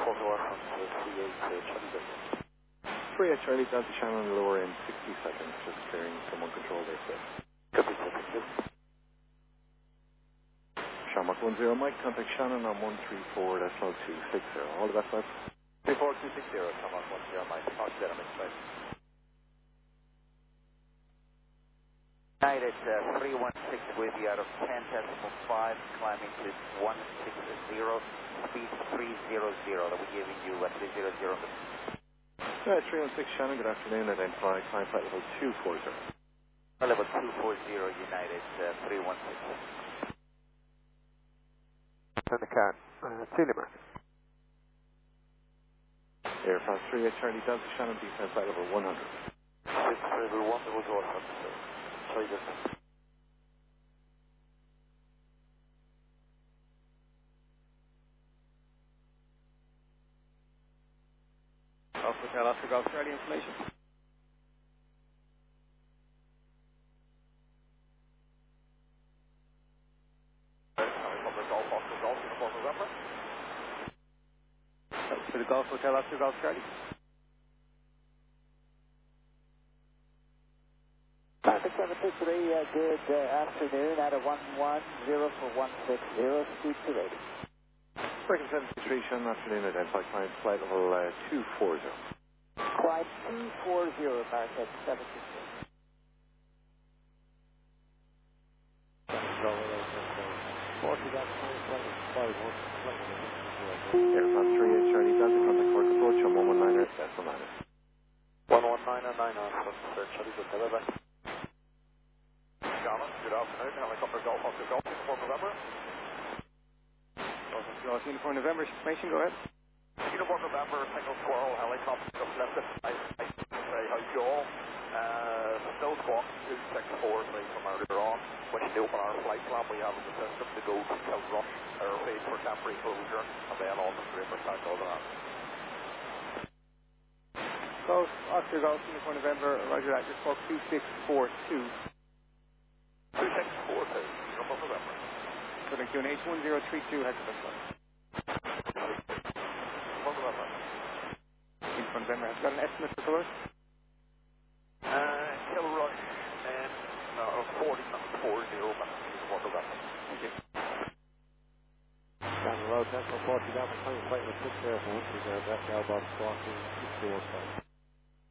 3 at Charlie, Delta Shannon, lower in 60 seconds, just clearing someone control there, sir. Copy, copy. Shamrock 10, Mike, contact Shannon on 134, that's 260. All the best, lads. 34260, Shamrock 10, Mike, talk to them in space. United 316 with you out of 10.5, climbing to 160, speed 300, that we're giving you 300. 316 Shannon, good afternoon, identify climb flight level 240. Level 240, United 316. Send the car, 2 Lima. Air France 3 at Charlie, Delta Shannon, descend flight level 100. 6 level 1, level 4, sorry, just. Hotel Oscar Golf Charlie information. To the Golf Hotel Oscar Golf Charlie. Traffic 723, good afternoon, out of 110 for 160, speed 280. Breaking 723 Shannon, afternoon, identify climb flight level 240. Climb 240, Marquette 723. Air France 3 at Charlie, Delta, contact course approach on 119er, decimal minus. 119 and 9 on, Charlie, good, bye-bye. Shannon, good afternoon, helicopter Golf, Oscar Golf, 4 November. Golf Uniform November information, go ahead. Uniform November, single squirrel, helicopter, just left it, I say, how's you all? Still squawk 264, from earlier on. When you open our flight plan, we have the system to go to Kilrush Airfield for temporary closure, and then on the stream for South Other. Golf, Oscar Golf, Uniform November, roger that, your squawk 2642. 2642, Uniform November. Select QNH 1032, head to the front. Uniform November. Uniform November, have you got an estimate for colors? Kilrush and 40 minutes, 40 minutes, Uniform November. Thank you. Down the road, Central 40 down the 20 flight with 6 airplanes, reserve that mailbox squawking 645.